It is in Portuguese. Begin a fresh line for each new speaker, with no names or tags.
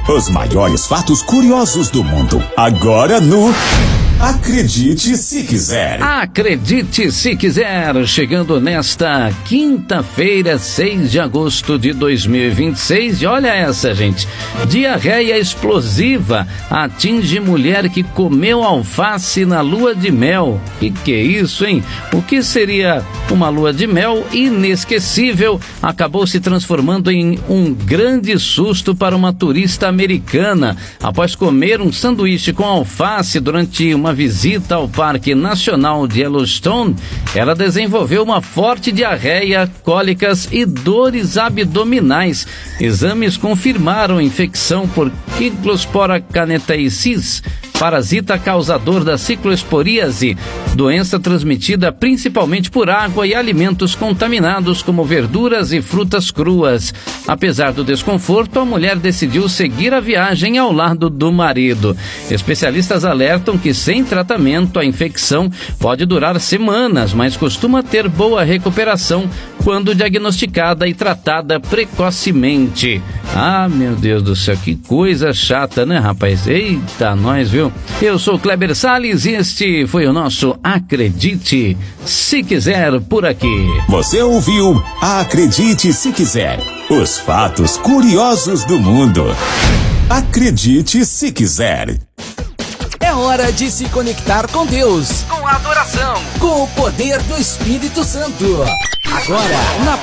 Os maiores fatos curiosos do mundo. Agora no Acredite Se Quiser.
Acredite Se Quiser, chegando nesta quinta-feira, 6 de agosto de 2026. E olha essa, gente. Diarreia explosiva atinge mulher que comeu alface na lua de mel. Que é isso, hein? O que seria uma lua de mel inesquecível acabou se transformando em um grande susto para uma turista americana. Após comer um sanduíche com alface durante uma visita ao Parque Nacional de Yellowstone, ela desenvolveu uma forte diarreia, cólicas e dores abdominais. Exames confirmaram infecção por Cyclospora canadensis, parasita causador da ciclosporíase, doença transmitida principalmente por água e alimentos contaminados como verduras e frutas cruas. Apesar do desconforto, a mulher decidiu seguir a viagem ao lado do marido. Especialistas alertam que sem tratamento a infecção pode durar semanas, mas costuma ter boa recuperação quando diagnosticada e tratada precocemente. Ah, meu Deus do céu, que coisa chata, né, rapaz? Eita, nós, viu? Eu sou o Kleber Salles e este foi o nosso Acredite Se Quiser por aqui.
Você ouviu Acredite Se Quiser. Os fatos curiosos do mundo. Acredite Se Quiser.
É hora de se conectar com Deus,
com a adoração,
com o poder do Espírito Santo. Agora, na